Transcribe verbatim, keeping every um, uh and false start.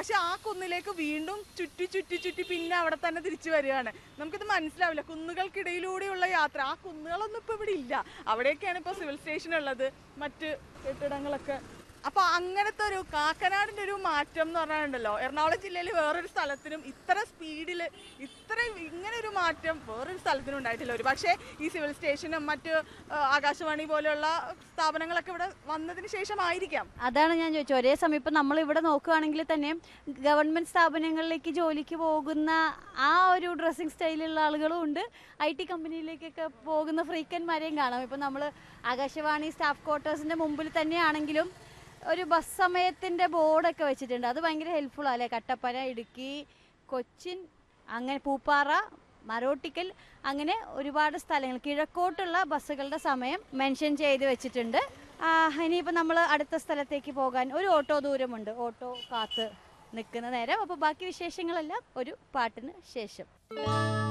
പക്ഷെ ആ കുന്നിലേക്ക് വീണ്ടും ചുറ്റി ചുറ്റി ചുറ്റി പിന്നെ അവിടെ തന്നെ തിരിച്ചു വരികയാണ്. നമുക്കിത് മനസ്സിലാവില്ല. കുന്നുകൾക്കിടയിലൂടെയുള്ള യാത്ര, ആ കുന്നുകളൊന്നും ഇപ്പോൾ ഇവിടെ ഇല്ല. അവിടെയൊക്കെയാണ് ഇപ്പോൾ സിവിൽ സ്റ്റേഷൻ ഉള്ളത്, മറ്റ് കെട്ടിടങ്ങളൊക്കെ. അപ്പോൾ അങ്ങനത്തെ ഒരു കാക്കനാടിൻ്റെ ഒരു മാറ്റം എന്ന് പറഞ്ഞിട്ടുണ്ടല്ലോ, എറണാകുളം ജില്ലയിൽ വേറൊരു സ്ഥലത്തിനും ഇത്ര സ്പീഡിൽ ഇത്ര ഇങ്ങനെ ഒരു മാറ്റം വേറൊരു സ്ഥലത്തിനും ഉണ്ടായിട്ടില്ല. ഒരു പക്ഷേ ഈ സിവിൽ സ്റ്റേഷനും മറ്റ് ആകാശവാണി പോലെയുള്ള സ്ഥാപനങ്ങളൊക്കെ ഇവിടെ വന്നതിന് ശേഷമായിരിക്കാം. അതാണ് ഞാൻ ചോദിച്ചത്. ഒരേ സമയം ഇപ്പം നമ്മൾ ഇവിടെ നോക്കുകയാണെങ്കിൽ തന്നെ ഗവൺമെൻറ് സ്ഥാപനങ്ങളിലേക്ക് ജോലിക്ക് പോകുന്ന ആ ഒരു ഡ്രസ്സിങ് സ്റ്റൈലുള്ള ആളുകളും ഉണ്ട്, ഐ ടി കമ്പനിയിലേക്കൊക്കെ പോകുന്ന ഫ്രീക്കന്മാരെയും കാണാം. ഇപ്പം നമ്മൾ ആകാശവാണി സ്റ്റാഫ് ക്വാർട്ടേഴ്സിൻ്റെ മുമ്പിൽ തന്നെയാണെങ്കിലും ഒരു ബസ് സമയത്തിൻ്റെ ബോർഡൊക്കെ വെച്ചിട്ടുണ്ട്. അത് ഭയങ്കര ഹെൽപ്ഫുള്ളാണ് അല്ലേ? കട്ടപ്പന, ഇടുക്കി, കൊച്ചിൻ, അങ്ങനെ പൂപ്പാറ, മരോട്ടിക്കൽ, അങ്ങനെ ഒരുപാട് സ്ഥലങ്ങൾ കിഴക്കോട്ടുള്ള ബസ്സുകളുടെ സമയം മെൻഷൻ ചെയ്ത് വെച്ചിട്ടുണ്ട്. ഇനിയിപ്പോൾ നമ്മൾ അടുത്ത സ്ഥലത്തേക്ക് പോകാൻ ഒരു ഓട്ടോ ദൂരമുണ്ട്, ഓട്ടോ കാത്ത് നിൽക്കുന്ന നേരം. അപ്പോൾ ബാക്കി വിശേഷങ്ങളെല്ലാം ഒരു പാട്ടിന് ശേഷം.